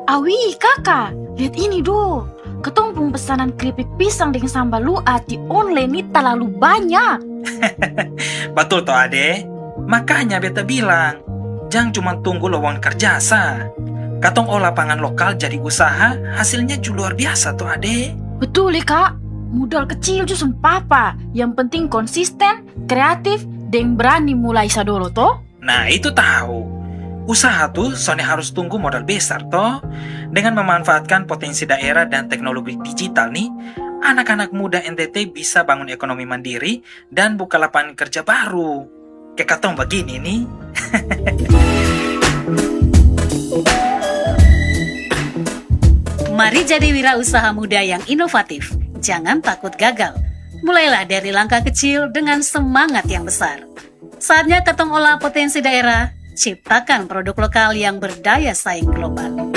Awi, kakak, lihat ini do. Ketong pung pesanan keripik pisang dengan sambal luat di online ini terlalu banyak. Betul toh ade. Makanya beta bilang, jangan cuma tunggu lowongan kerja sa. Katong olah pangan lokal jadi usaha, hasilnya juga luar biasa toh ade. Betul kak, modal kecil justru papa. Yang penting konsisten, kreatif, dan berani mulai sadolo toh. Nah itu tahu. Usaha tuh soalnya harus tunggu modal besar toh. Dengan memanfaatkan potensi daerah dan teknologi digital nih, anak-anak muda NTT bisa bangun ekonomi mandiri dan buka lapangan kerja baru. Kayak katong begini nih. Mari jadi wirausaha muda yang inovatif. Jangan takut gagal. Mulailah dari langkah kecil dengan semangat yang besar. Saatnya ketong olah potensi daerah, ciptakan produk lokal yang berdaya saing global.